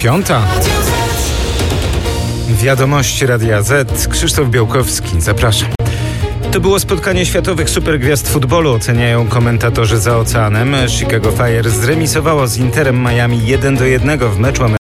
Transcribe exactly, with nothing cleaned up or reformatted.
Piąta. Wiadomości Radia Z. Krzysztof Białkowski. Zapraszam. To było spotkanie światowych supergwiazd futbolu, oceniają komentatorzy za oceanem. Chicago Fire zremisowało z Interem Miami jeden do jednego w meczu amerykańskim.